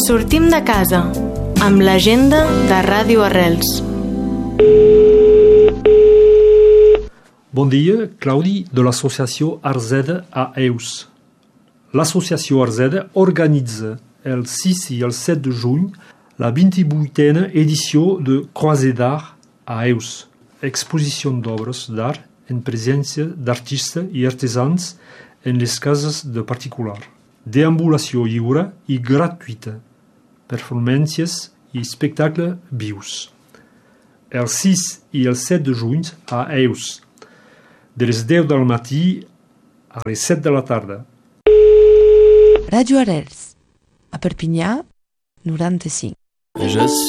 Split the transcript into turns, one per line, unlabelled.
Sortim de casa, amb l'agenda de Ràdio Arrels.
Bon dia, Claudi de l'associació Arzeda a Eus. L'associació Arzeda organitza el 6 i el 7 de juny la 28a edició de Croisée d'Art a Eus, exposició d'obres d'art en presència d'artistes i artesans en les cases de particular. Deambulació lliure i gratuïta, performàncies i espectacles vius. El 6 i el 7 de juny a Eus, de les 10 del matí a les 7 de la tarda.
Ràdio Arrels, a Perpinyà, 95.